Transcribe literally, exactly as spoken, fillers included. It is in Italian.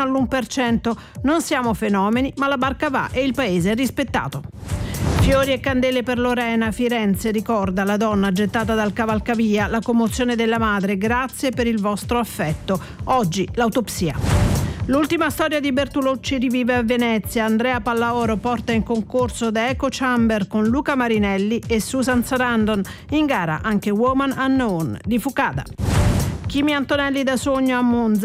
all'uno per cento. Non siamo fenomeni, ma la barca va e il paese è rispettato. Fiori e candele per Lorena. Firenze ricorda la donna gettata dal cavalcavia, la commozione della madre. Grazie per il vostro affetto. Oggi l'autopsia. L'ultima storia di Bertolucci rivive a Venezia. Andrea Pallaoro porta in concorso The Echo Chamber con Luca Marinelli e Susan Sarandon. In gara anche Woman Unknown di Fucada. Kimi Antonelli da Sogno a Monza.